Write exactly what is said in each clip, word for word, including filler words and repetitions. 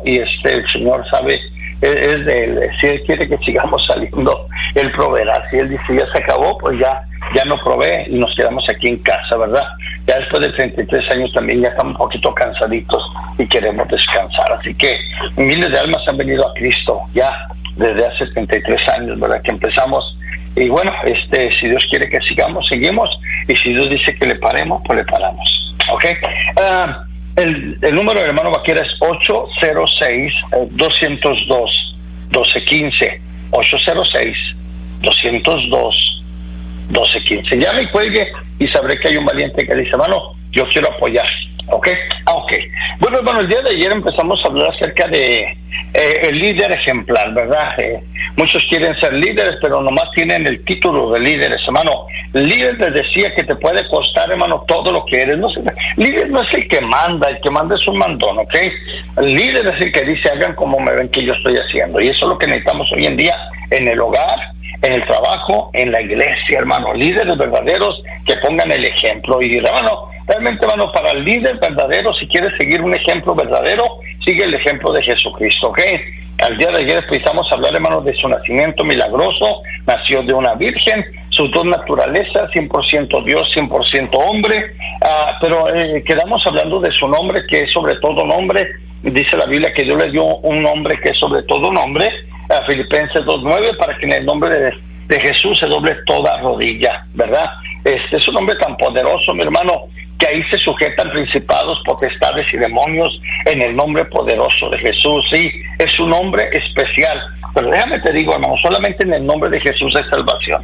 y este el Señor sabe, es, es de Él. Si Él quiere que sigamos saliendo, Él proveerá. Si Él dice ya se acabó, pues ya ya no provee y nos quedamos aquí en casa, ¿verdad? Ya después de treinta y tres años también ya estamos un poquito cansaditos y queremos descansar. Así que miles de almas han venido a Cristo ya desde hace treinta y tres años, ¿verdad? Que empezamos. Y bueno, este, si Dios quiere que sigamos, seguimos. Y si Dios dice que le paremos, pues le paramos. ¿Ok? Uh, el, el número del hermano Vaquera es ocho cero seis, dos cero dos, doce quince. ocho cero seis, dos cero dos, doce quince. Llame y cuelgue y sabré que hay un valiente que dice, hermano, yo quiero apoyar. ¿Ok? Ah, ok. Bueno, hermano, el día de ayer empezamos a hablar acerca de eh, el líder ejemplar, ¿verdad? Eh, muchos quieren ser líderes, pero nomás tienen el título de líderes, hermano. Líder les decía que te puede costar, hermano, todo lo que eres. No sé, líder no es el que manda, el que manda es un mandón, ¿ok? El líder es el que dice, hagan como me ven que yo estoy haciendo. Y eso es lo que necesitamos hoy en día en el hogar, en el trabajo, en la iglesia, hermano. Líderes verdaderos que pongan el ejemplo. Y hermano, realmente, hermano, para el líder verdadero, si quieres seguir un ejemplo verdadero, sigue el ejemplo de Jesucristo, ¿ok? Al día de ayer empezamos a hablar, hermano, de su nacimiento milagroso. Nació de una virgen, sus dos naturalezas, cien por ciento Dios, cien por ciento hombre. Uh, pero eh, quedamos hablando de su nombre, que es sobre todo nombre. Dice la Biblia que Dios le dio un nombre que es sobre todo nombre, a Filipenses dos nueve, para que en el nombre de, de Jesús se doble toda rodilla, ¿verdad? Este es un nombre tan poderoso, mi hermano, que ahí se sujetan principados, potestades y demonios en el nombre poderoso de Jesús. Sí, es un nombre especial, pero déjame te digo, hermano, solamente en el nombre de Jesús hay salvación.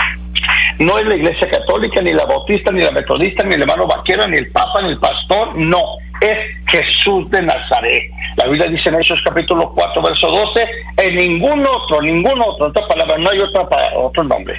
No es la iglesia católica, ni la bautista, ni la metodista, ni el hermano Vaquero, ni el papa, ni el pastor, no, es Jesús de Nazaret. La Biblia dice en Hechos capítulo cuatro, verso doce, en ningún otro, ningún otro, en otras palabras, no hay otra, otro nombre.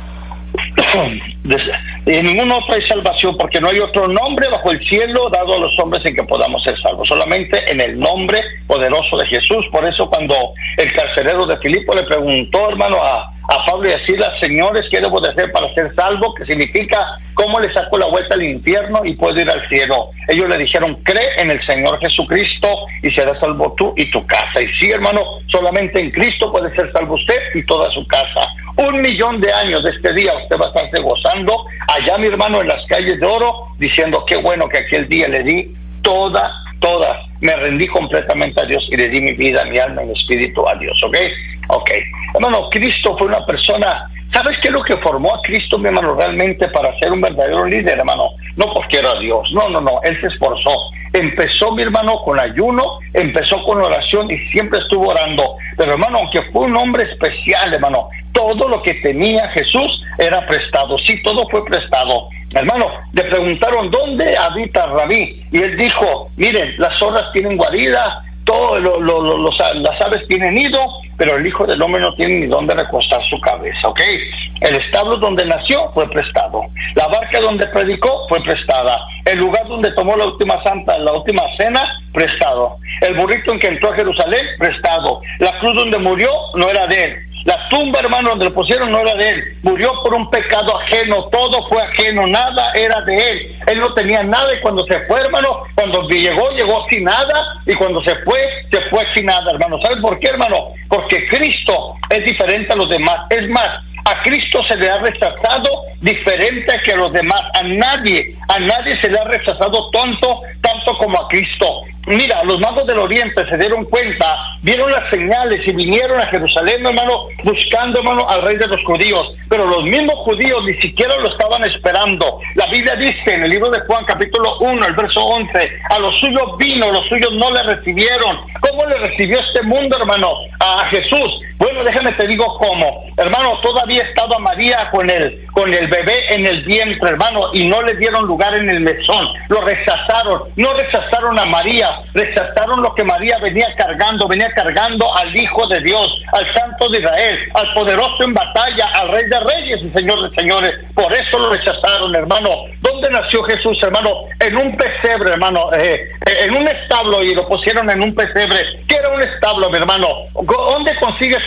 En ningún otro hay salvación, porque no hay otro nombre bajo el cielo dado a los hombres en que podamos ser salvos, solamente en el nombre poderoso de Jesús. Por eso cuando el carcelero de Filipo le preguntó, hermano, a, a Pablo y a Silas, señores, ¿qué debo de hacer para ser salvo? Que significa, ¿cómo le saco la vuelta al infierno y puedo ir al cielo? Ellos le dijeron, cree en el Señor Jesucristo y serás salvo tú y tu casa. Y sí, hermano, solamente en Cristo puede ser salvo usted y toda su casa. Un millón de años de este día usted va a estarse gozando allá, mi hermano, en las calles de oro, diciendo qué bueno que aquel día le di toda, toda, me rendí completamente a Dios y le di mi vida, mi alma y mi espíritu a Dios, ¿ok? Ok. Hermano, Cristo fue una persona. ¿Sabes qué es lo que formó a Cristo, mi hermano, realmente para ser un verdadero líder, hermano? No porque era Dios, no, no, no, Él se esforzó. Empezó, mi hermano, con ayuno, empezó con oración y siempre estuvo orando. Pero, hermano, aunque fue un hombre especial, hermano, todo lo que tenía Jesús era prestado. Sí, todo fue prestado. Hermano, le preguntaron, ¿dónde habita Rabí? Y él dijo, miren, las zorras tienen guarida, todo lo, lo, lo, los, las aves tienen nido, pero el Hijo del Hombre no tiene ni dónde recostar su cabeza, ¿ok? El establo donde nació fue prestado, la barca donde predicó fue prestada, el lugar donde tomó la última santa, la última cena, prestado, el burrito en que entró a Jerusalén, prestado, la cruz donde murió no era de él, la tumba, hermano, donde lo pusieron no era de él, murió por un pecado ajeno, todo fue ajeno, nada era de él, él no tenía nada y cuando se fue, hermano, cuando llegó, llegó sin nada y cuando se fue, se fue sin nada, hermano. ¿Sabes por qué, hermano? Porque Cristo es diferente a los demás, es más, a Cristo se le ha rechazado diferente que a los demás, a nadie, a nadie se le ha rechazado tanto, tanto como a Cristo. Mira, los magos del Oriente se dieron cuenta, vieron las señales y vinieron a Jerusalén, hermano, buscando, hermano, al rey de los judíos, pero los mismos judíos ni siquiera lo estaban esperando. La Biblia dice en el libro de Juan, capítulo uno, el verso once, a los suyos vino, los suyos no le recibieron. ¿Cómo le recibió este mundo, hermano, a Jesús? Bueno, déjame te digo cómo. Hermano, todavía estaba María con el, con el bebé en el vientre, hermano, y no le dieron lugar en el mesón. Lo rechazaron, no rechazaron a María, rechazaron lo que María venía cargando, venía cargando al Hijo de Dios, al Santo de Israel, al poderoso en batalla, al Rey de Reyes y Señor de Señores. Por eso lo rechazaron, hermano. ¿Dónde nació Jesús, hermano? En un pesebre, hermano, eh, en un establo, y lo pusieron en un pesebre. ¿Qué era un establo, mi hermano? ¿Dónde consigues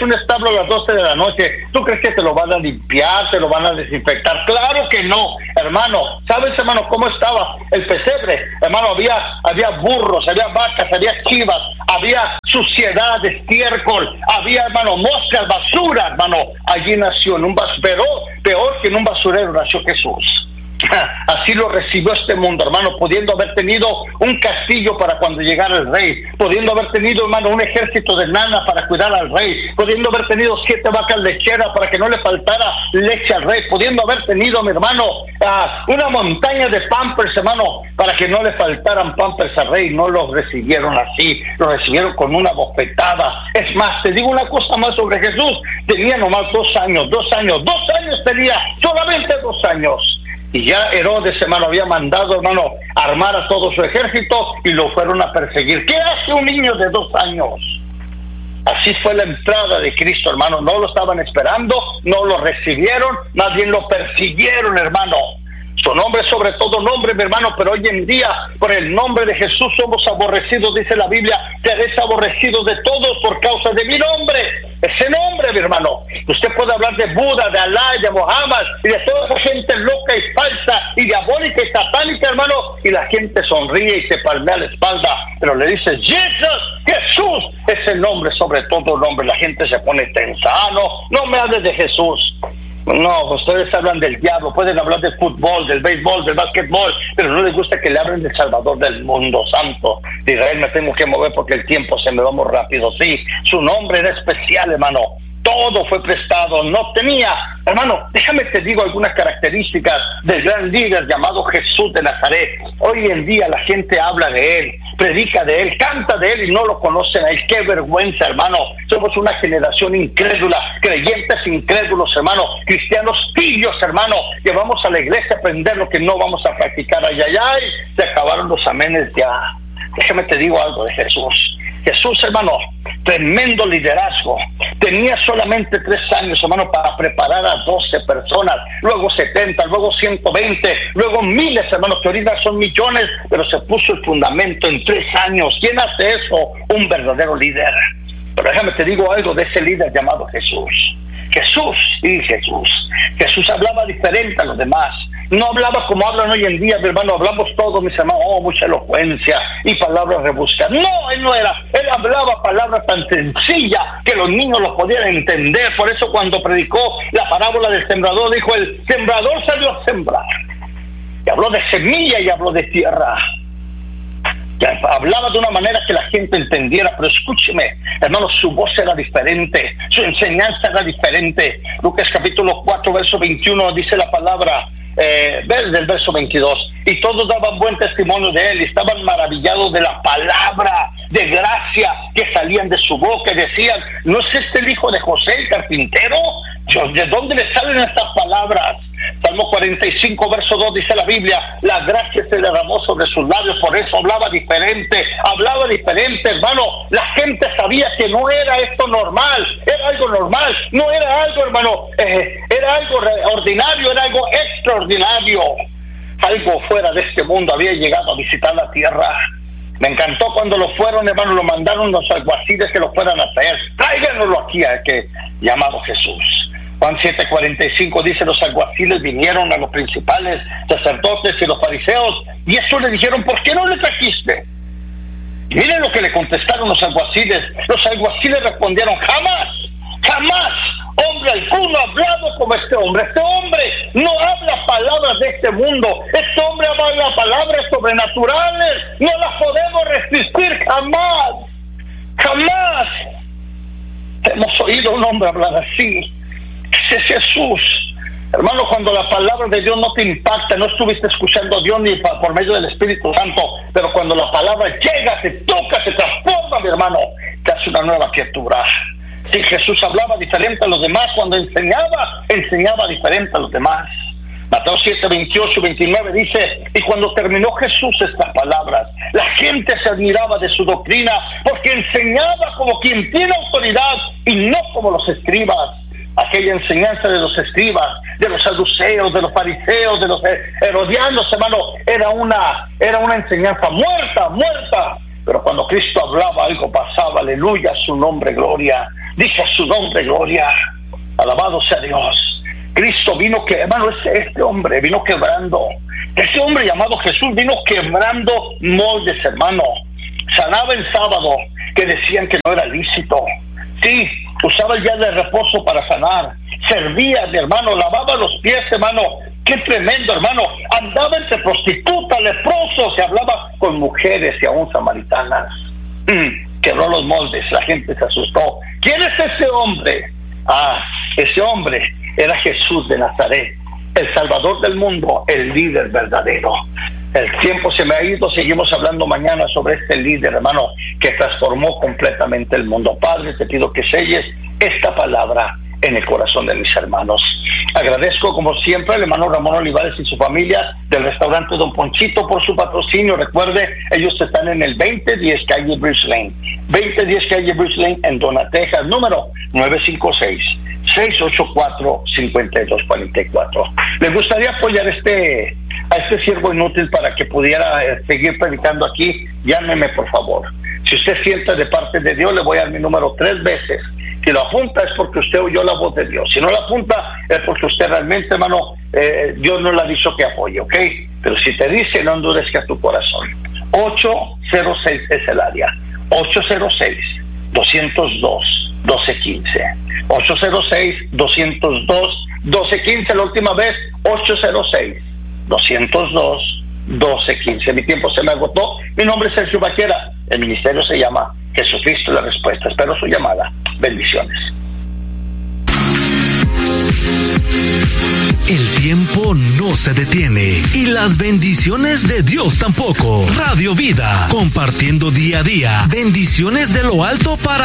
llegas a un establo a las doce de la noche, ¿tú crees que te lo van a limpiar, te lo van a desinfectar? Claro que no, hermano. ¿Sabes, hermano, cómo estaba el pesebre? Hermano, había, había burros, había vacas, había chivas, había suciedad, estiércol, había, hermano, moscas, basura, hermano. Allí nació en un basurero, peor que en un basurero nació Jesús. Así lo recibió este mundo, hermano, pudiendo haber tenido un castillo para cuando llegara el rey, pudiendo haber tenido, hermano, un ejército de nanas para cuidar al rey, pudiendo haber tenido siete vacas lecheras para que no le faltara leche al rey, pudiendo haber tenido, mi hermano, uh, una montaña de pampers, hermano, para que no le faltaran pampers al rey. No los recibieron así, los recibieron con una bofetada. Es más, te digo una cosa más sobre Jesús: tenía nomás dos años, dos años, dos años tenía, solamente dos años. Y ya Herodes, hermano, había mandado, hermano, armar a todo su ejército y lo fueron a perseguir. ¿Qué hace un niño de dos años? Así fue la entrada de Cristo, hermano. No lo estaban esperando, no lo recibieron, más bien lo persiguieron, hermano. Su nombre sobre todo nombre, mi hermano, pero hoy en día, por el nombre de Jesús somos aborrecidos, dice la Biblia: seréis aborrecidos de todos por causa de mi nombre. Ese nombre, mi hermano. Usted puede hablar de Buda, de Alá, de Mohammed y de toda esa gente loca y falsa y diabólica y satánica, hermano, y la gente sonríe y te palmea la espalda, pero le dices Jesús, Jesús es el nombre sobre todo nombre. La gente se pone tensa. Ah, no, no me hables de Jesús. No, ustedes hablan del diablo, pueden hablar de fútbol, del béisbol, del básquetbol, pero no les gusta que le hablen del Salvador del mundo santo. De Israel me tengo que mover porque el tiempo se me va muy rápido. Sí, su nombre era especial, hermano. Todo fue prestado, no tenía, hermano, déjame te digo algunas características del gran líder llamado Jesús de Nazaret. Hoy en día la gente habla de él, predica de él, canta de él y no lo conocen a él. Qué vergüenza, hermano. Somos una generación incrédula, creyentes incrédulos, hermano, cristianos tibios, hermano, que vamos a la iglesia a aprender lo que no vamos a practicar. Ay, ay, ay, se acabaron los amenes ya. Déjame te digo algo de Jesús. Jesús, hermano, tremendo liderazgo. Tenía solamente tres años, hermano, para preparar a doce personas, luego setenta, luego ciento veinte, luego miles, hermanos, que ahorita son millones, pero se puso el fundamento en tres años. ¿Quién hace eso? Un verdadero líder. Pero déjame te digo algo de ese líder llamado Jesús. Jesús, sí, Jesús. Jesús hablaba diferente a los demás. No hablaba como hablan hoy en día, mi hermano. Hablamos todos, mis hermanos, oh, mucha elocuencia y palabras rebuscadas. No, él no era. Él hablaba palabras tan sencillas que los niños los podían entender. Por eso cuando predicó la parábola del sembrador, dijo: el sembrador salió a sembrar. Y habló de semilla y habló de tierra. Hablaba de una manera que la gente entendiera, pero escúcheme, hermano, su voz era diferente, su enseñanza era diferente. Lucas capítulo cuatro, verso veintiuno, dice la palabra, eh, desde el verso veintidós: y todos daban buen testimonio de él, y estaban maravillados de la palabra de gracia que salían de su boca, y decían: ¿no es este el hijo de José, el carpintero? ¿De dónde le salen estas palabras? Salmo cuarenta y cinco, verso dos, dice la Biblia: la gracia se derramó sobre sus labios, por eso hablaba diferente, hablaba diferente, hermano. La gente sabía que no era esto normal, era algo normal, no era algo, hermano, eh, era algo ordinario, era algo extraordinario. Algo fuera de este mundo había llegado a visitar la tierra. Me encantó cuando lo fueron, hermano, lo mandaron los alguaciles que lo fueran a traer. Tráiganoslo aquí, a que llamado Jesús. Juan siete, cuarenta y cinco dice: los alguaciles vinieron a los principales sacerdotes y los fariseos, y eso le dijeron: ¿por qué no le trajiste? Y miren lo que le contestaron los alguaciles. Los alguaciles respondieron: jamás, jamás hombre alguno ha hablado como este hombre. Este hombre no habla palabras de este mundo. Este hombre habla palabras sobrenaturales. No las podemos resistir jamás. Jamás hemos oído a un hombre hablar así. Ese es Jesús. Hermano, cuando la palabra de Dios no te impacta, no estuviste escuchando a Dios ni por medio del Espíritu Santo, pero cuando la palabra llega, te toca, te transforma, mi hermano, te hace una nueva criatura. Sí, Jesús hablaba diferente a los demás. Cuando enseñaba, enseñaba diferente a los demás. Mateo siete, veintiocho y veintinueve dice: y cuando terminó Jesús estas palabras, la gente se admiraba de su doctrina, porque enseñaba como quien tiene autoridad y no como los escribas. Aquella enseñanza de los escribas, de los saduceos, de los fariseos, de los herodianos, hermano, era una, era una enseñanza muerta, muerta. Pero cuando Cristo hablaba, algo pasaba. Aleluya, su nombre, gloria. Dice a su nombre, gloria. Alabado sea Dios. Cristo vino que, hermano, este, este hombre vino quebrando. Este hombre llamado Jesús vino quebrando moldes, hermano. Sanaba el sábado, que decían que no era lícito. Sí, usaba el día de reposo para sanar. Servía, mi hermano, lavaba los pies, hermano. Qué tremendo, hermano. Andaba entre prostitutas, leprosos, y hablaba con mujeres y aún samaritanas. Mm, quebró los moldes, la gente se asustó. ¿Quién es ese hombre? Ah, ese hombre era Jesús de Nazaret, el Salvador del mundo, el líder verdadero. El tiempo se me ha ido, seguimos hablando mañana sobre este líder, hermano, que transformó completamente el mundo. Padre, te pido que selles esta palabra en el corazón de mis hermanos. Agradezco como siempre al hermano Ramón Olivares y su familia del restaurante Don Ponchito por su patrocinio. Recuerde, ellos están en el veinte diez calle Bridge Lane, veinte diez calle Bridge Lane en Donna, Texas, número nueve cinco seis, seis ocho cuatro, cinco dos cuatro cuatro. ¿Le gustaría apoyar este a este siervo inútil para que pudiera eh, seguir predicando aquí? Llámeme, por favor. Si usted siente de parte de Dios, le voy a dar mi número tres veces. Si lo apunta es porque usted oyó la voz de Dios. Si no la apunta es porque usted realmente, hermano, eh, Dios no le ha dicho que apoye, ¿ok? Pero si te dice, no endurezca tu corazón. ocho cero seis es el área. ocho cero seis, dos cero dos, doce quince. ocho cero seis, dos cero dos, doce quince. La última vez, ocho cero seis, dos cero dos, doce quince. Mi tiempo se me agotó. Mi nombre es Sergio Vaquera. El ministerio se llama Jesucristo la Respuesta. Espero su llamada. Bendiciones. El tiempo no se detiene y las bendiciones de Dios tampoco. Radio Vida, compartiendo día a día bendiciones de lo alto para